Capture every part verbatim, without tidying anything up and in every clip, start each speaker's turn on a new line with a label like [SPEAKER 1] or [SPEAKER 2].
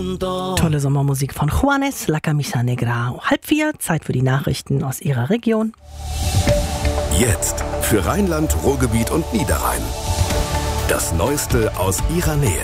[SPEAKER 1] Tolle Sommermusik von Juanes, La Camisa Negra. Halb vier, Zeit für die Nachrichten aus Ihrer Region.
[SPEAKER 2] Jetzt für Rheinland, Ruhrgebiet und Niederrhein. Das Neueste aus Ihrer Nähe.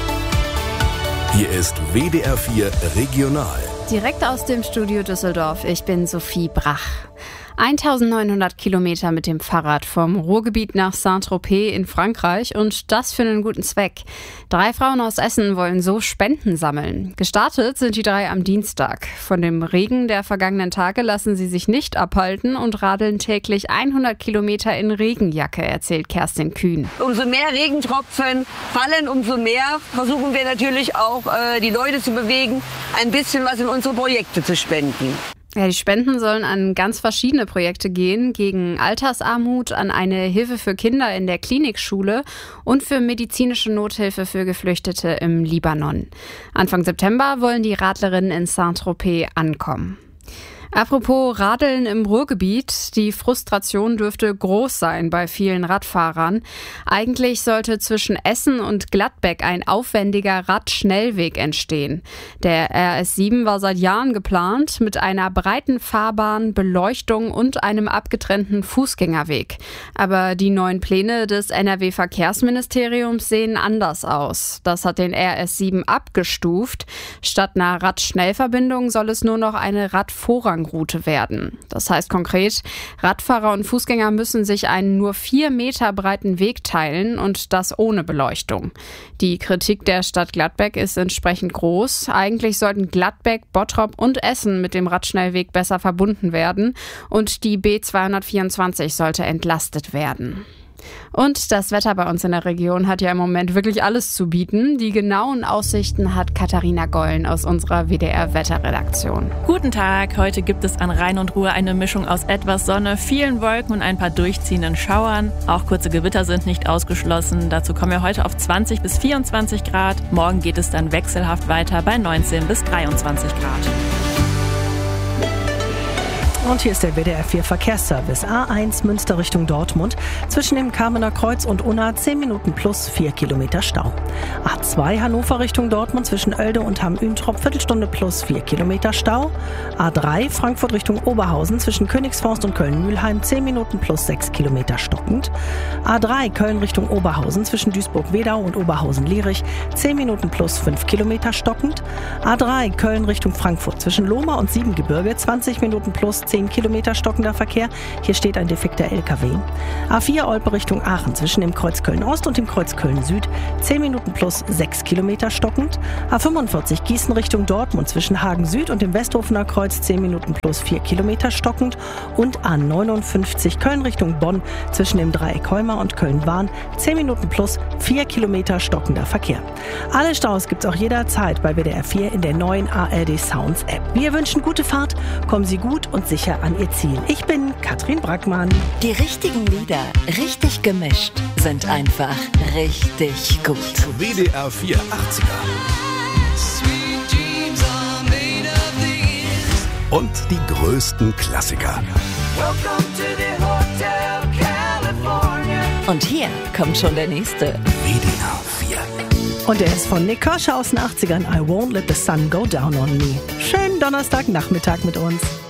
[SPEAKER 2] Hier ist W D R vier Regional.
[SPEAKER 3] Direkt aus dem Studio Düsseldorf. Ich bin Sophie Brach. eintausendneunhundert Kilometer mit dem Fahrrad vom Ruhrgebiet nach Saint-Tropez in Frankreich und das für einen guten Zweck. Drei Frauen aus Essen wollen so Spenden sammeln. Gestartet sind die drei am Dienstag. Von dem Regen der vergangenen Tage lassen sie sich nicht abhalten und radeln täglich hundert Kilometer in Regenjacke, erzählt Kerstin Kühn.
[SPEAKER 4] Umso mehr Regentropfen fallen, umso mehr versuchen wir natürlich auch, äh, die Leute zu bewegen, ein bisschen was in unsere Projekte zu spenden.
[SPEAKER 3] Ja, die Spenden sollen an ganz verschiedene Projekte gehen, gegen Altersarmut, an eine Hilfe für Kinder in der Klinikschule und für medizinische Nothilfe für Geflüchtete im Libanon. Anfang September wollen die Radlerinnen in Saint-Tropez ankommen. Apropos Radeln im Ruhrgebiet, die Frustration dürfte groß sein bei vielen Radfahrern. Eigentlich sollte zwischen Essen und Gladbeck ein aufwendiger Radschnellweg entstehen. Der R S sieben war seit Jahren geplant mit einer breiten Fahrbahn, Beleuchtung und einem abgetrennten Fußgängerweg. Aber die neuen Pläne des N R W-Verkehrsministeriums sehen anders aus. Das hat den R S sieben abgestuft. Statt einer Radschnellverbindung soll es nur noch eine Radvorrang Route werden. Das heißt konkret, Radfahrer und Fußgänger müssen sich einen nur vier Meter breiten Weg teilen und das ohne Beleuchtung. Die Kritik der Stadt Gladbeck ist entsprechend groß. Eigentlich sollten Gladbeck, Bottrop und Essen mit dem Radschnellweg besser verbunden werden und die B zweihundertvierundzwanzig sollte entlastet werden. Und das Wetter bei uns in der Region hat ja im Moment wirklich alles zu bieten. Die genauen Aussichten hat Katharina Gollen aus unserer W D R-Wetterredaktion.
[SPEAKER 5] Guten Tag, heute gibt es an Rhein und Ruhr eine Mischung aus etwas Sonne, vielen Wolken und ein paar durchziehenden Schauern. Auch kurze Gewitter sind nicht ausgeschlossen. Dazu kommen wir heute auf zwanzig bis vierundzwanzig Grad. Morgen geht es dann wechselhaft weiter bei neunzehn bis dreiundzwanzig Grad.
[SPEAKER 1] Und hier ist der W D R vier Verkehrsservice. A eins Münster Richtung Dortmund. Zwischen dem Kamener Kreuz und Unna zehn Minuten plus vier Kilometer Stau. A zwei Hannover Richtung Dortmund zwischen Oelde und Hamm-Üntrop Viertelstunde plus vier Kilometer Stau. A drei Frankfurt Richtung Oberhausen zwischen Königsforst und Köln-Mühlheim zehn Minuten plus sechs Kilometer stockend. A drei Köln Richtung Oberhausen zwischen Duisburg-Wedau und Oberhausen-Lierich zehn Minuten plus fünf Kilometer stockend. A drei Köln Richtung Frankfurt zwischen Lohmar und Siebengebirge zwanzig Minuten plus zehn Kilometer stockender Verkehr. Hier steht ein defekter L K W. A vier Olpe Richtung Aachen zwischen dem Kreuz Köln-Ost und dem Kreuz Köln-Süd zehn Minuten plus sechs Kilometer stockend. A fünfundvierzig Gießen Richtung Dortmund zwischen Hagen-Süd und dem Westhofener Kreuz zehn Minuten plus vier Kilometer stockend. Und A neunundfünfzig Köln Richtung Bonn zwischen dem Dreieck Heumar und Köln-Wahn zehn Minuten plus vier Kilometer stockender Verkehr. Alle Staus gibt's auch jederzeit bei W D R vier in der neuen A R D Sounds App. Wir wünschen gute Fahrt, kommen Sie gut und sicher an Ihr Ziel. Ich bin Katrin Brackmann.
[SPEAKER 6] Die richtigen Lieder, richtig gemischt, sind einfach richtig gut.
[SPEAKER 2] W D R vier achtziger. Und die größten Klassiker.
[SPEAKER 6] Und hier kommt schon der nächste.
[SPEAKER 2] W D R vier.
[SPEAKER 1] Und der ist von Nick Kershaw aus den achtzigern. I won't let the sun go down on me. Schönen Donnerstagnachmittag mit uns.